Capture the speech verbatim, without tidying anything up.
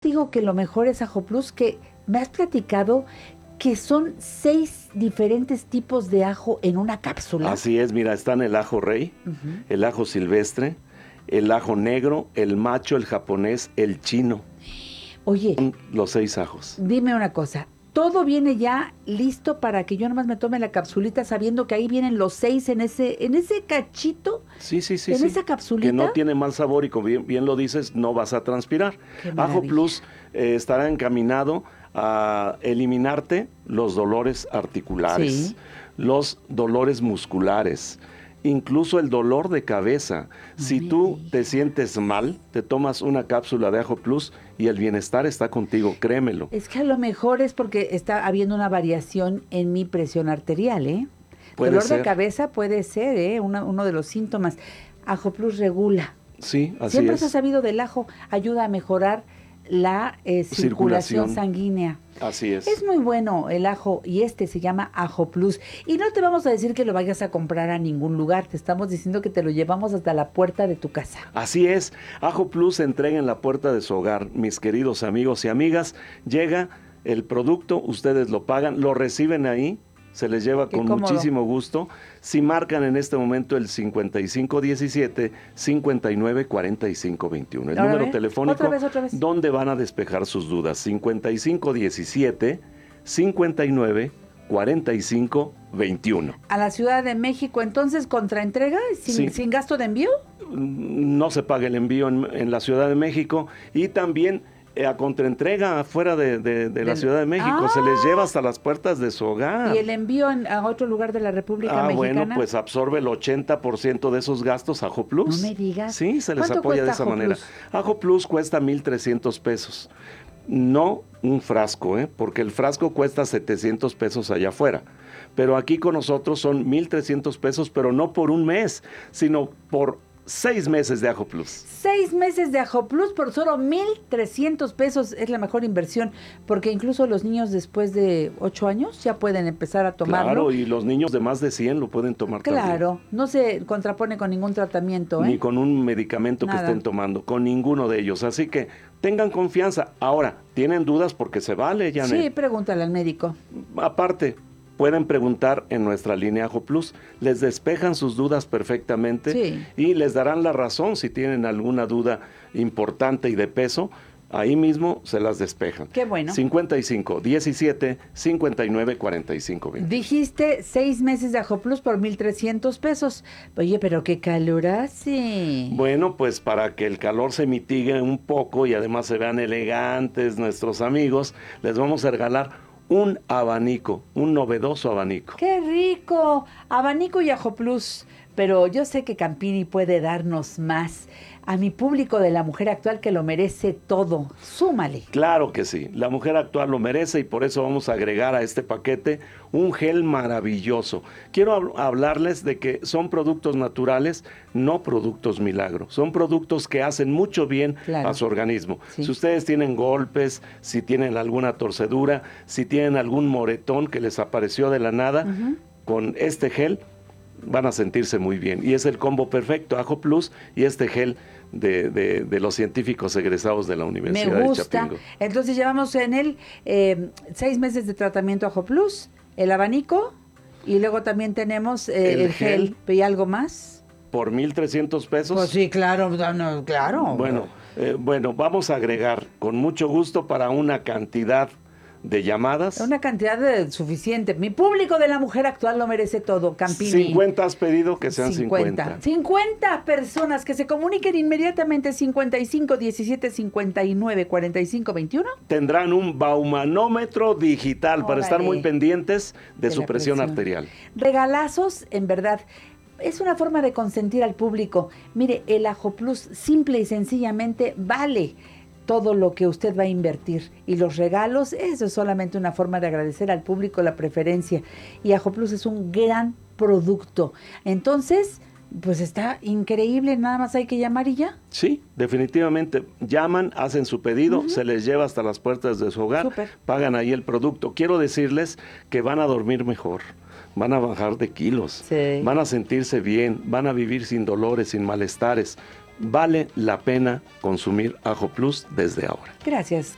digo que lo mejor es Ajo Plus, que me has platicado que son seis diferentes tipos de ajo en una cápsula. Así es, mira, están el ajo rey, uh-huh. el ajo silvestre, el ajo negro, el macho, el japonés, el chino. Oye, son los seis ajos. Dime una cosa, todo viene ya listo para que yo nomás me tome la capsulita sabiendo que ahí vienen los seis en ese, en ese cachito. Sí, sí, sí. En sí. esa capsulita. Que no tiene mal sabor y como bien, bien lo dices, no vas a transpirar. Ajo Plus eh, estará encaminado a eliminarte los dolores articulares, sí. los dolores musculares, incluso el dolor de cabeza. No si tú digas. Te sientes mal, te tomas una cápsula de Ajo Plus y el bienestar está contigo, créemelo. Es que a lo mejor es porque está habiendo una variación en mi presión arterial, ¿eh? Puede dolor ser. de cabeza puede ser, ¿eh? Una, uno de los síntomas. Ajo Plus regula. Sí, así Siempre es. se ha sabido del ajo, ayuda a mejorar la eh, circulación, circulación sanguínea. Así es. Es muy bueno el ajo y este se llama Ajo Plus. Y no te vamos a decir que lo vayas a comprar a ningún lugar, te estamos diciendo que te lo llevamos hasta la puerta de tu casa. Así es, Ajo Plus se entrega en la puerta de su hogar, mis queridos amigos y amigas. Llega el producto, ustedes lo pagan, lo reciben ahí, se les lleva Qué con cómodo. Muchísimo gusto. Si marcan en este momento el cincuenta y cinco diecisiete, cincuenta y nueve cuarenta y cinco veintiuno, el Ahora número ve, telefónico otra vez, otra vez. donde van a despejar sus dudas, cincuenta y cinco diecisiete, cincuenta y nueve cuarenta y cinco veintiuno. A la Ciudad de México, entonces, contraentrega, sin, Sí. sin gasto de envío. No se paga el envío en, en la Ciudad de México y también a contraentrega afuera de, de, de la Ciudad de México, ¡Ah! se les lleva hasta las puertas de su hogar. ¿Y el envío en, a otro lugar de la República ah, Mexicana? Bueno, pues absorbe el ochenta por ciento de esos gastos Ajo Plus. No me digas. Sí, se les ¿Cuánto apoya de cuesta esa Ajo manera. Plus? Ajo Plus cuesta mil trescientos pesos. No un frasco, ¿eh? Porque el frasco cuesta setecientos pesos allá afuera. Pero aquí con nosotros son mil trescientos pesos, pero no por un mes, sino por seis meses de Ajo Plus. Seis meses de Ajo Plus por solo mil trescientos pesos. Es la mejor inversión, porque incluso los niños después de ocho años ya pueden empezar a tomarlo. Claro, y los niños de más de cien lo pueden tomar Claro, también. Claro, no se contrapone con ningún tratamiento, ¿eh? Ni con un medicamento Nada. que estén tomando, con ninguno de ellos. Así que tengan confianza. Ahora, ¿tienen dudas? Porque se vale, Janet. Sí, pregúntale al médico. Aparte, pueden preguntar en nuestra línea Ajo Plus, les despejan sus dudas perfectamente sí. y les darán la razón si tienen alguna duda importante y de peso, ahí mismo se las despejan. Qué bueno. cincuenta y cinco diecisiete, cincuenta y nueve cuarenta y cinco veinte. Dijiste seis meses de Ajo Plus por mil trescientos pesos. Oye, pero qué calor hace. Bueno, pues para que el calor se mitigue un poco y además se vean elegantes nuestros amigos, les vamos a regalar un abanico, un novedoso abanico. ¡Qué rico! Abanico y Ajo Plus. Pero yo sé que Campini puede darnos más. A mi público de la mujer actual que lo merece todo. Súmale. Claro que sí. La mujer actual lo merece y por eso vamos a agregar a este paquete un gel maravilloso. Quiero hab- hablarles de que son productos naturales, no productos milagro. Son productos que hacen mucho bien Claro. a su organismo. Sí. Si ustedes tienen golpes, si tienen alguna torcedura, si tienen algún moretón que les apareció de la nada, Uh-huh. con este gel van a sentirse muy bien. Y es el combo perfecto, Ajo Plus y este gel de, de, de los científicos egresados de la Universidad Me gusta. de Chapingo. Entonces llevamos en él eh, seis meses de tratamiento Ajo Plus, el abanico y luego también tenemos eh, el, El el gel. gel. ¿Y algo más? Por mil trescientos pesos. Pues sí, claro, no, claro. Bueno, eh, bueno, vamos a agregar con mucho gusto para una cantidad de llamadas. Una cantidad de, suficiente. Mi público de la mujer actual lo merece todo, Campini. cincuenta has pedido, que sean cincuenta. cincuenta personas que se comuniquen inmediatamente cincuenta y cinco diecisiete cincuenta y nueve cuarenta y cinco veintiuno. Tendrán un baumanómetro digital para Órale. estar muy pendientes de, De su la presión, presión. arterial. Regalazos, en verdad. Es una forma de consentir al público. Mire, el Ajo Plus simple y sencillamente vale todo lo que usted va a invertir. Y los regalos, eso es solamente una forma de agradecer al público la preferencia. Y Ajo Plus es un gran producto. Entonces, pues está increíble, nada más hay que llamar y ya. Sí, definitivamente. Llaman, hacen su pedido, uh-huh. se les lleva hasta las puertas de su hogar, Súper. Pagan ahí el producto. Quiero decirles que van a dormir mejor, van a bajar de kilos, Sí. van a sentirse bien, van a vivir sin dolores, sin malestares. Vale la pena consumir Ajo Plus desde ahora. Gracias.